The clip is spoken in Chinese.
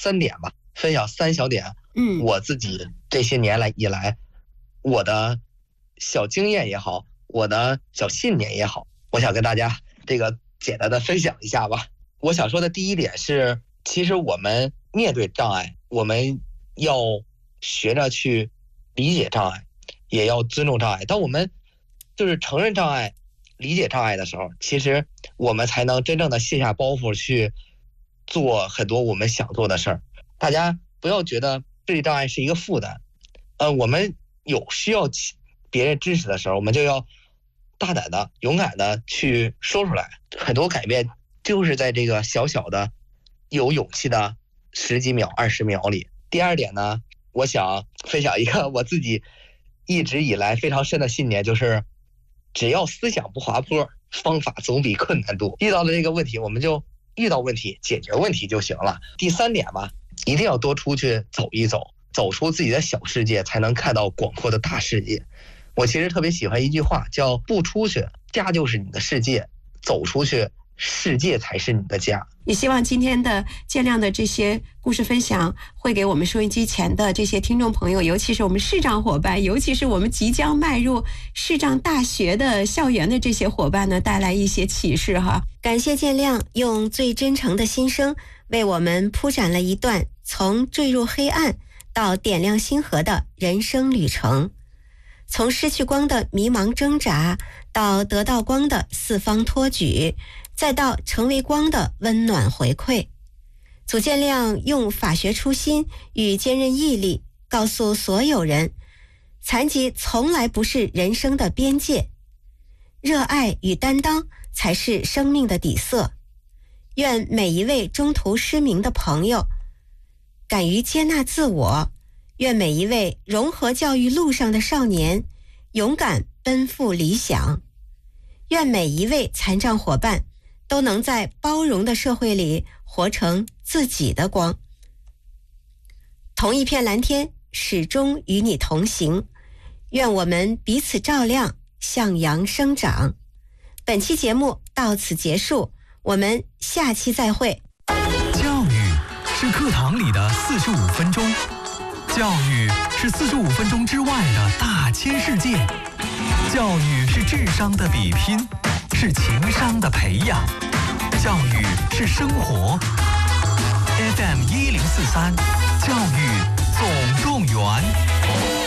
3点吧，分享3小点。我自己这些年以来，我的小经验也好，我的小信念也好，我想跟大家这个简单的分享一下吧。我想说的第一点是，其实我们面对障碍，我们要学着去理解障碍，也要尊重障碍。当我们就是承认障碍、理解障碍的时候，其实我们才能真正的卸下包袱，去做很多我们想做的事儿。大家不要觉得智力障碍是一个负担，我们有需要别人支持的时候，我们就要大胆的、勇敢的去说出来。很多改变就是在这个小小的、有勇气的10几秒、20秒里。第二点呢，我想分享一个我自己一直以来非常深的信念，就是只要思想不滑坡，方法总比困难多。遇到了这个问题，我们就遇到问题，解决问题就行了。第3点吧，一定要多出去走一走，走出自己的小世界，才能看到广阔的大世界。我其实特别喜欢一句话，叫不出去，家就是你的世界；走出去，世界才是你的家。 也希望今天的建亮的这些故事分享会给我们收音机前的这些听众朋友，尤其是我们视障伙伴，尤其是我们即将迈入视障大学的校园的这些伙伴呢，带来一些启示哈。 感谢建亮用最真诚的心声为我们铺展了一段从坠入黑暗到点亮星河的人生旅程，从失去光的迷茫挣扎，到得到光的四方托举，再到成为光的温暖回馈。祖建亮用法学初心与坚韧毅力告诉所有人，残疾从来不是人生的边界，热爱与担当才是生命的底色。愿每一位中途失明的朋友敢于接纳自我，愿每一位融合教育路上的少年勇敢奔赴理想，愿每一位残障伙伴都能在包容的社会里活成自己的光。同一片蓝天始终与你同行，愿我们彼此照亮，向阳生长。本期节目到此结束，我们下期再会。 教育是课堂里的45分钟，教育是45分钟之外的大千世界，教育是智商的比拼，是情商的培养，教育是生活。FM 1043，教育总动员。